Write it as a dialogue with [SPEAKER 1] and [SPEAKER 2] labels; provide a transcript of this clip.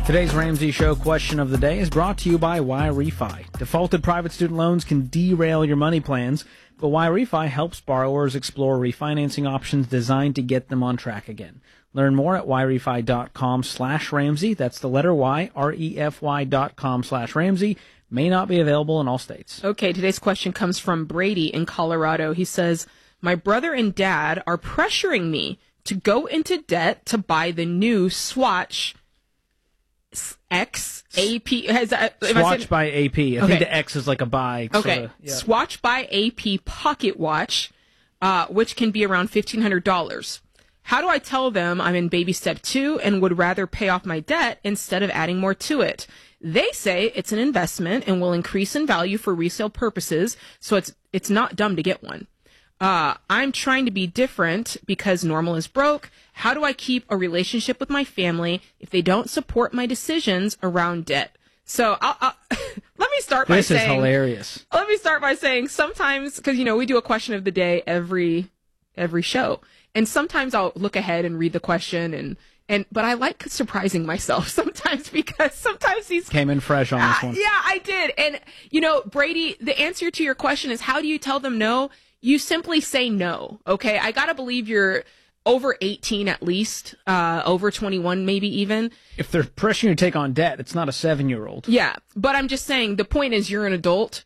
[SPEAKER 1] Today's Ramsey Show question of the day is brought to you by YRefi. Defaulted private student loans can derail your money plans, but YRefi helps borrowers explore refinancing options designed to get them on track again. Learn more at yrefy.com/Ramsey. That's the letter Y, REFY.com/Ramsey. May not be available in all states.
[SPEAKER 2] Okay, today's question comes from Brady in Colorado. He says, my brother and dad are pressuring me to go into debt to buy the new Swatch X AP.
[SPEAKER 1] Swatch by AP. I think the X is like a buy.
[SPEAKER 2] Okay. Swatch by AP pocket watch, which can be around $1,500. How do I tell them I'm in baby step 2 and would rather pay off my debt instead of adding more to it? They say it's an investment and will increase in value for resale purposes, so it's not dumb to get one. I'm trying to be different because normal is broke. How do I keep a relationship with my family if they don't support my decisions around debt? So let me start by saying...
[SPEAKER 1] This is hilarious.
[SPEAKER 2] Let me start by saying sometimes, because, we do a question of the day every show. And sometimes I'll look ahead and read the question but I like surprising myself sometimes because sometimes these
[SPEAKER 1] came in fresh on this one.
[SPEAKER 2] Yeah, I did. And, Brady, the answer to your question is how do you tell them no? You simply say no. Okay. I got to believe you're over 18 at least, over 21 maybe even.
[SPEAKER 1] If they're pressuring you to take on debt, it's not a 7-year-old.
[SPEAKER 2] Yeah. But I'm just saying the point is you're an adult.